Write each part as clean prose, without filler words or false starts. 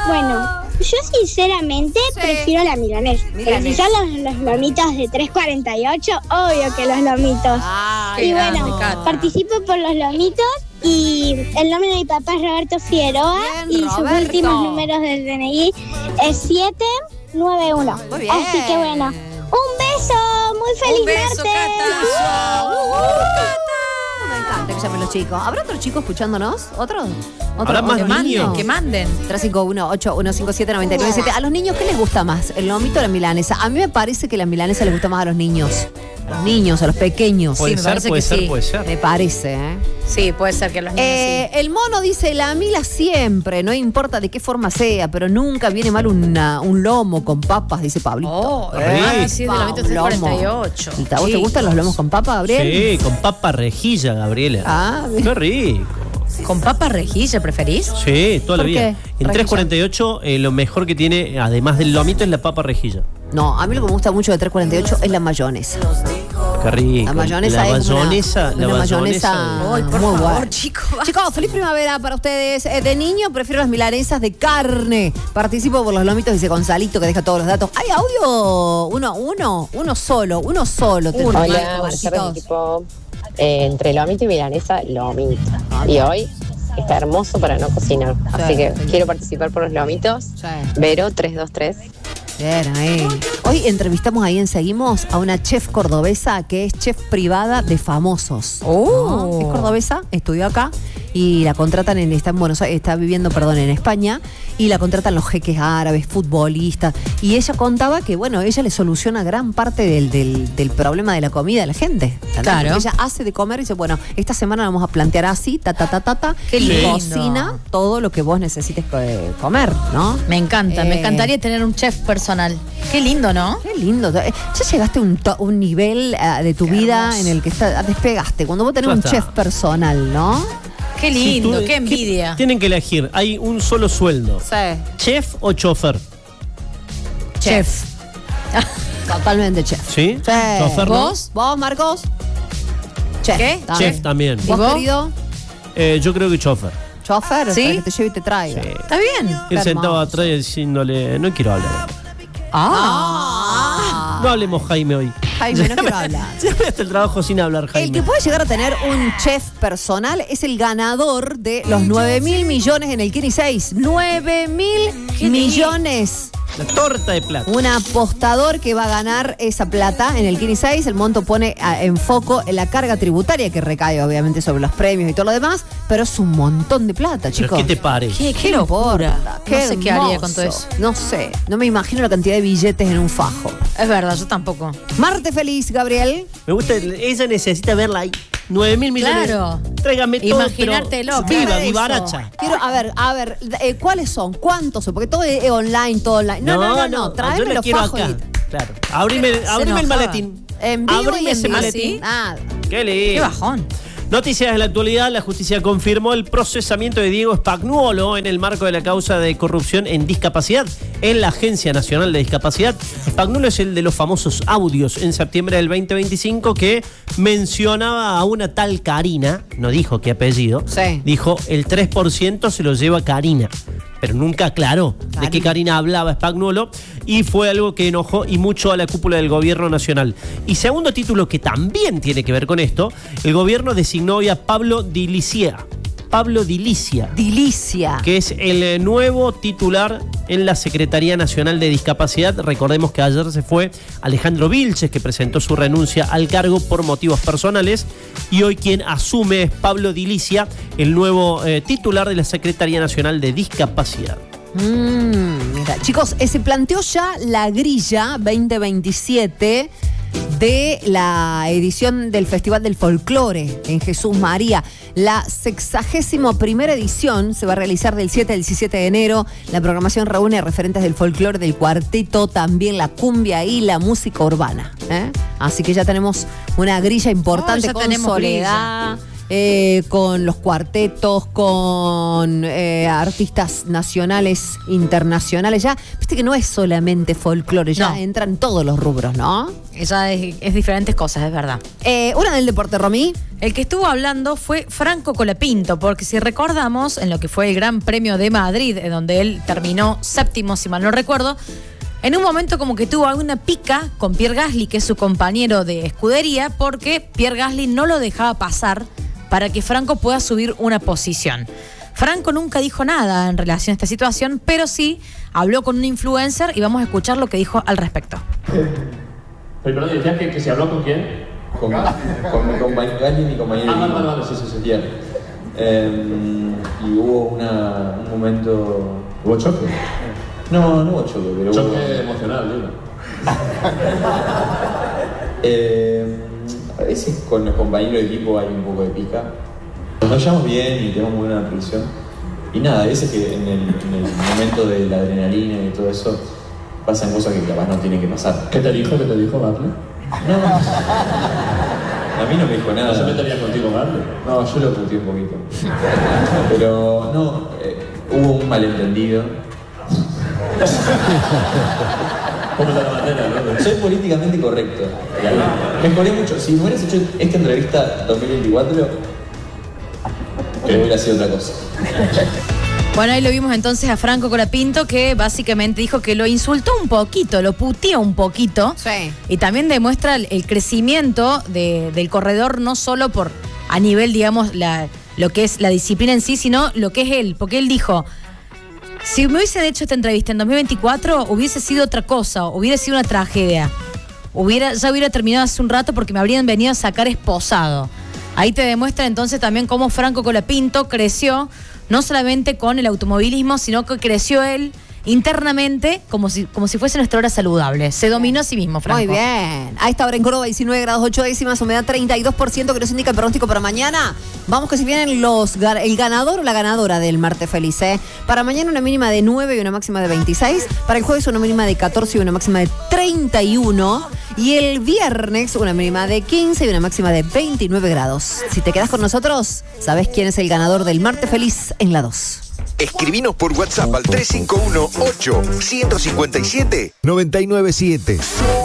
Bueno, yo sinceramente prefiero la milanesa. Pero si son los lomitos de 3.48, obvio que los lomitos. Y bueno, participo por los lomitos y el nombre de mi papá es Roberto Figueroa. Bien, y sus últimos números del DNI es 791. Muy bien. Así que bueno, un beso, muy feliz martes. Me encanta que llamen los chicos. ¿Habrá otros chicos escuchándonos? ¿Otros? ¿Habrá más niños? Que manden. 351-8157-997. ¿A los niños qué les gusta más? ¿El lomito o la milanesa? A mí me parece que la milanesa les gusta más a los niños. A los niños, a los pequeños. Puede ser. Me parece, ¿eh? Sí, puede ser que los niños sí. El mono dice, la mila siempre, no importa de qué forma sea, pero nunca viene mal un lomo con papas, dice Pablito. Sí, de lomitos 348. ¿A vos te gustan los lomos con papa, Gabriel? Sí, con papa rejilla, Gabriela. Qué rico. ¿Con papa rejilla preferís? Sí, toda la vida. ¿Por qué? En 348 lo mejor que tiene, además del lomito, es la papa rejilla. No, a mí lo que me gusta mucho de 348 es la mayonesa. Qué rico. La mayonesa es una mayonesa Ay, por muy favor, buena. chicos. Chicos, feliz primavera para ustedes. De niño prefiero las milanesas de carne. Participo por los lomitos, dice Gonzalito, que deja todos los datos. ¿Hay audio? Uno solo. Hola, buenas tardes, equipo. Entre lomito y milanesa, lomito. Y hoy está hermoso para no cocinar. Así que quiero participar por los lomitos. Vero 323. Bien, ahí. Hoy entrevistamos ahí en Seguimos a una chef cordobesa que es chef privada de famosos. ¿No? Es cordobesa, estudió acá y la contratan está viviendo en España y la contratan los jeques árabes, futbolistas. Y ella contaba que, bueno, ella le soluciona gran parte del problema de la comida a la gente. Claro. Porque ella hace de comer y dice, bueno, esta semana vamos a plantear así, Qué y lindo. cocina todo lo que vos necesites comer, ¿no? Me encanta, me encantaría tener un chef personal. Qué lindo, ¿no? Qué lindo. Ya llegaste a un nivel de tu vida en el que despegaste. Cuando vos tenés un chef personal, ¿no? Qué lindo, qué envidia. Tienen que elegir, hay un solo sueldo. Sí. ¿Chef o chofer? Chef. Totalmente chef. ¿Sí? ¿Chofer no? ¿Vos, Marcos? Chef. ¿Qué? Chef también. ¿Vos, querido? Yo creo que chofer. ¿Chofer? ¿Sí? Para que te lleve y te traiga. Sí. ¿Está bien? Ir sentado atrás y diciéndole, no quiero hablar. No hablemos, Jaime, hoy. Jaime, no quiero hablar. Llévame hasta el trabajo sin hablar, Jaime. El que puede llegar a tener un chef personal es el ganador de los 9.000 millones en el Kini 6. 9.000 millones. La torta de plata. Un apostador que va a ganar esa plata en el Kini 6. El monto pone en foco en la carga tributaria que recae obviamente sobre los premios y todo lo demás, pero es un montón de plata, chicos. ¿Qué te parece? Qué locura. Qué no sé qué haría con todo eso. No sé, no me imagino la cantidad de billetes en un fajo. Es verdad, yo tampoco. Martes feliz, Gabriel. Me gusta, ella necesita verla ahí. 9.000 millones. Claro. Tráigame todo. Imaginártelo. Viva, vivaracha. Quiero, a ver, ¿cuáles son? ¿Cuántos son? Porque todo es online, todo online. No. Tráeme yo la los quiero fajos. acá. Claro. Abrime el maletín. En vivo Abrime y en ese vivo. maletín. Nada. Qué lindo. Qué bajón. Noticias de la actualidad, la justicia confirmó el procesamiento de Diego Spagnuolo en el marco de la causa de corrupción en discapacidad en la Agencia Nacional de Discapacidad. Spagnuolo es el de los famosos audios en septiembre del 2025 que mencionaba a una tal Karina, no dijo qué apellido, dijo el 3% se lo lleva Karina, pero nunca aclaró de qué Karina hablaba Spagnuolo y fue algo que enojó y mucho a la cúpula del gobierno nacional. Y segundo título que también tiene que ver con esto, el gobierno designó hoy a Pablo Dilicia, que es el nuevo titular en la Secretaría Nacional de Discapacidad. Recordemos que ayer se fue Alejandro Vilches, que presentó su renuncia al cargo por motivos personales, y hoy quien asume es Pablo Dilicia, el nuevo titular de la Secretaría Nacional de Discapacidad. Mira, chicos, se planteó ya la grilla 2027 de la edición del Festival del Folclore en Jesús María. La 61ª edición se va a realizar del 7 al 17 de enero. La programación reúne referentes del folclore, del cuarteto, también la cumbia y la música urbana. Así que ya tenemos una grilla importante con Soledad, con los cuartetos, con artistas nacionales, internacionales. Ya, viste que no es solamente folclore, ya entran todos los rubros, ¿no? Ya es diferentes cosas, es verdad. Una del deporte, Romy. El que estuvo hablando fue Franco Colapinto, porque si recordamos, en lo que fue el Gran Premio de Madrid, en donde él terminó séptimo, si mal no recuerdo, en un momento como que tuvo alguna pica con Pierre Gasly, que es su compañero de escudería, porque Pierre Gasly no lo dejaba pasar para que Franco pueda subir una posición. Franco nunca dijo nada en relación a esta situación, pero sí habló con un influencer y vamos a escuchar lo que dijo al respecto. Perdón, ¿decías que se habló con quién? Con mi compañero y mi compañero. Vale, sí. Bien. Y hubo un momento... ¿Hubo choque? No hubo choque, pero choque hubo... emocional, digo. A veces con los compañeros de equipo hay un poco de pica. Nos llevamos bien y tenemos muy buena relación. Y nada, a veces que en el momento de la adrenalina y todo eso pasan cosas que capaz no tienen que pasar. ¿Qué te dijo, Barley? No. A mí no me dijo nada. ¿No se metería contigo, Barley? No, yo lo puteé un poquito. Pero no, hubo un malentendido. ¿Cómo es la bandera, no? Soy políticamente correcto. Mejoré mucho. Si me hubieras hecho esta entrevista 2024, hubiera sido otra cosa. Bueno, ahí lo vimos entonces a Franco Colapinto, que básicamente dijo que lo insultó un poquito, lo puteó un poquito. Sí. Y también demuestra el crecimiento del corredor, no solo por a nivel, digamos, lo que es la disciplina en sí, sino lo que es él. Porque él dijo, si me hubiesen hecho esta entrevista en 2024, hubiese sido otra cosa, hubiera sido una tragedia. Ya hubiera terminado hace un rato porque me habrían venido a sacar esposado. Ahí te demuestra entonces también cómo Franco Colapinto creció, no solamente con el automovilismo, sino que creció él internamente como si fuese nuestra hora saludable. Se dominó a sí mismo, Franco. Muy bien. A esta hora en Córdoba, 19 grados 8 décimas, humedad 32%, que nos indica el pronóstico para mañana. Vamos que si vienen el ganador o la ganadora del martes feliz, ¿eh? Para mañana una mínima de 9 y una máxima de 26. Para el jueves una mínima de 14 y una máxima de 31. Y el viernes una mínima de 15 y una máxima de 29 grados. Si te quedas con nosotros, ¿sabes quién es el ganador del martes feliz en la 2? Escribinos por WhatsApp al 351-8-157-997.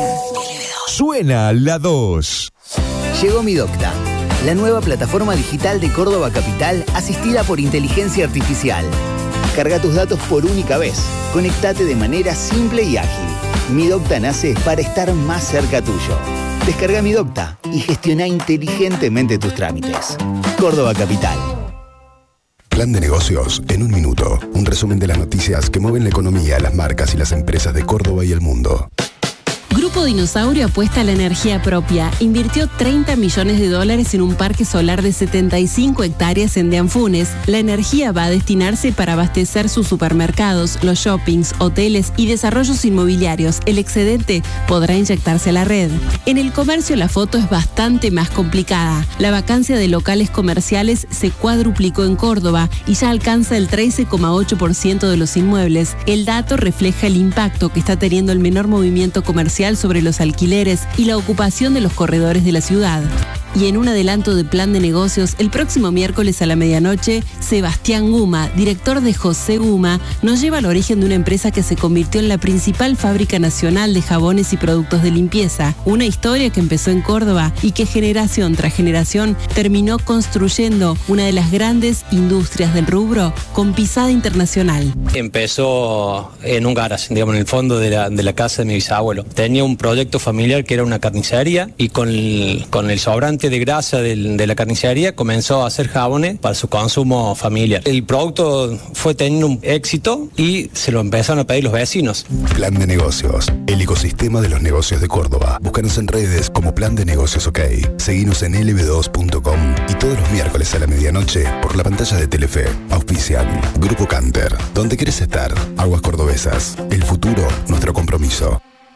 Suena la 2. Llegó Mi Docta, la nueva plataforma digital de Córdoba Capital asistida por inteligencia artificial. Carga tus datos por única vez. Conectate de manera simple y ágil. Mi Docta nace para estar más cerca tuyo. Descarga Mi Docta y gestiona inteligentemente tus trámites. Córdoba Capital. Plan de negocios en un minuto. Un resumen de las noticias que mueven la economía, las marcas y las empresas de Córdoba y el mundo. Grupo Dinosaurio apuesta a la energía propia. Invirtió $30 millones en un parque solar de 75 hectáreas en Deanfunes. La energía va a destinarse para abastecer sus supermercados, los shoppings, hoteles y desarrollos inmobiliarios. El excedente podrá inyectarse a la red. En el comercio la foto es bastante más complicada. La vacancia de locales comerciales se cuadruplicó en Córdoba y ya alcanza el 13,8% de los inmuebles. El dato refleja el impacto que está teniendo el menor movimiento comercial sobre los alquileres y la ocupación de los corredores de la ciudad. Y en un adelanto de plan de negocios, el próximo miércoles a la medianoche, Sebastián Guma, director de José Guma, nos lleva al origen de una empresa que se convirtió en la principal fábrica nacional de jabones y productos de limpieza. Una historia que empezó en Córdoba y que generación tras generación terminó construyendo una de las grandes industrias del rubro con pisada internacional. Empezó en un garage, digamos, en el fondo de la casa de mi bisabuelo. Tenía un proyecto familiar que era una carnicería y con el sobrante de grasa de la carnicería comenzó a hacer jabones para su consumo familiar. El producto fue teniendo un éxito y se lo empezaron a pedir los vecinos. Plan de negocios, el ecosistema de los negocios de Córdoba. Búscanos en redes como Plan de Negocios OK. Seguinos en lb2.com y todos los miércoles a la medianoche por la pantalla de Telefe. Auspician Grupo Canter. ¿Dónde querés estar? Aguas Cordobesas. El futuro, nuestro compromiso.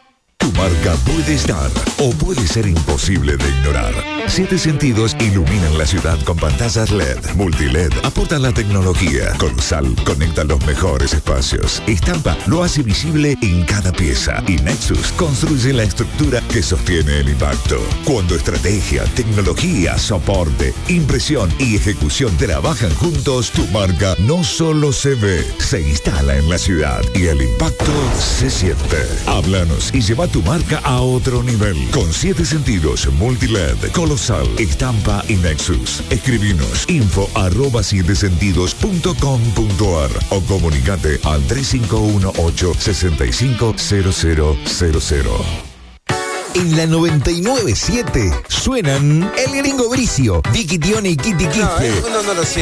tu marca puede estar o puede ser imposible de ignorar. 7 Sentidos iluminan la ciudad con pantallas LED, multiled, aportan la tecnología. Colosal conecta los mejores espacios. Estampa lo hace visible en cada pieza. Y Nexus construye la estructura que sostiene el impacto. Cuando estrategia, tecnología, soporte, impresión y ejecución trabajan juntos, tu marca no solo se ve, se instala en la ciudad y el impacto se siente. Háblanos y lleva tu marca a otro nivel. Con 7 Sentidos, multiled, Colosal, Estampa y Nexus. Escribinos info@7sentidos.com.ar o comunicate al 3518-650000. En la 99.7 suenan El Gringo Bricio, Vicky Tione y Kitty Quispe. No lo sé.